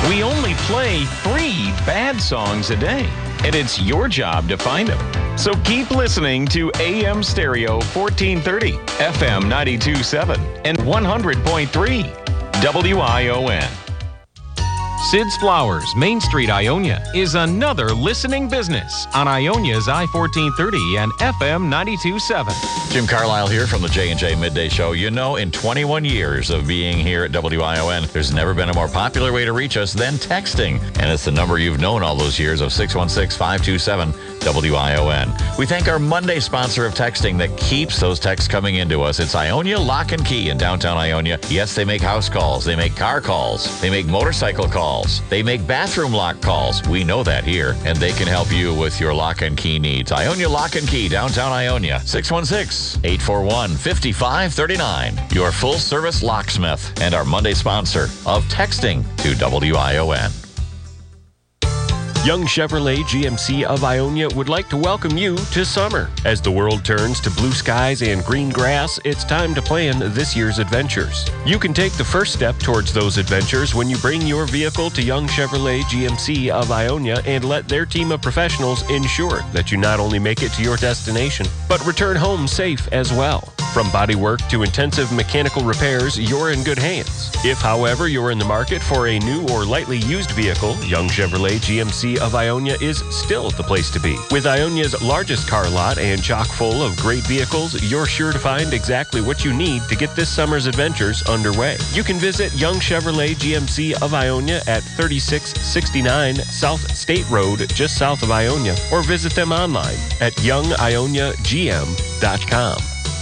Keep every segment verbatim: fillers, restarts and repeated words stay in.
We only play three bad songs a day, and it's your job to find them. So keep listening to A M Stereo fourteen thirty, F M ninety-two point seven, and one hundred point three W I O N. Sid's Flowers, Main Street, Ionia, is another listening business on Ionia's I fourteen thirty and F M ninety-two point seven. Jim Carlisle here from the J and J Midday Show. You know, in twenty-one years of being here at W I O N, there's never been a more popular way to reach us than texting. And it's the number you've known all those years of six one six, five two seven, W I O N. We thank our Monday sponsor of texting that keeps those texts coming into us. It's Ionia Lock and Key in downtown Ionia. Yes, they make house calls. They make car calls. They make motorcycle calls. They make bathroom lock calls. We know that here, and they can help you with your lock and key needs. Ionia Lock and Key, downtown Ionia, six one six, eight four one, five five three nine. Your full-service locksmith and our Monday sponsor of texting to W I O N. Young Chevrolet G M C of Ionia would like to welcome you to summer. As the world turns to blue skies and green grass, it's time to plan this year's adventures. You can take the first step towards those adventures when you bring your vehicle to Young Chevrolet G M C of Ionia and let their team of professionals ensure that you not only make it to your destination, but return home safe as well. From bodywork to intensive mechanical repairs, you're in good hands. If, however, you're in the market for a new or lightly used vehicle, Young Chevrolet G M C of Ionia is still the place to be. With Ionia's largest car lot and chock full of great vehicles, you're sure to find exactly what you need to get this summer's adventures underway. You can visit Young Chevrolet G M C of Ionia at thirty-six sixty-nine South State Road, just south of Ionia, or visit them online at young ionia g m dot com.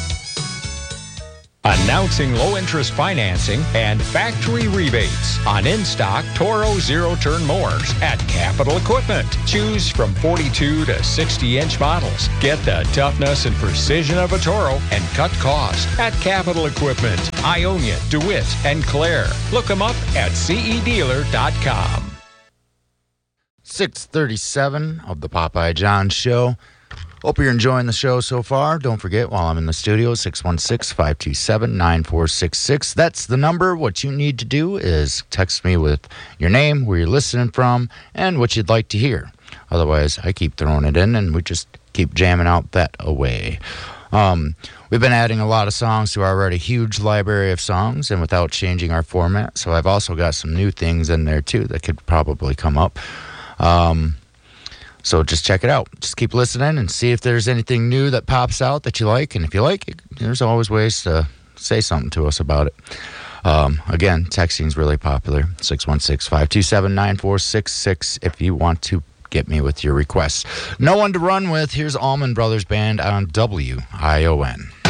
Announcing low-interest financing and factory rebates on in-stock Toro zero-turn mowers at Capital Equipment. Choose from forty-two to sixty-inch models. Get the toughness and precision of a Toro and cut cost at Capital Equipment. Ionia, DeWitt, and Clare. Look them up at C E dealer dot com. six thirty-seven of the Popeye John Show. Hope you're enjoying the show so far. Don't forget, while I'm in the studio, six one six, five two seven, nine four six six. That's the number. What you need to do is text me with your name, where you're listening from, and what you'd like to hear. Otherwise, I keep throwing it in, and we just keep jamming out that away. Um, we've been adding a lot of songs to our already huge library of songs, and without changing our format. So I've also got some new things in there, too, that could probably come up. Um... So just check it out. Just keep listening and see if there's anything new that pops out that you like. And if you like it, there's always ways to say something to us about it. Um, again, texting is really popular. six one six, five two seven, nine four six six if you want to get me with your requests. No One to Run With. Here's Allman Brothers Band on W I O N.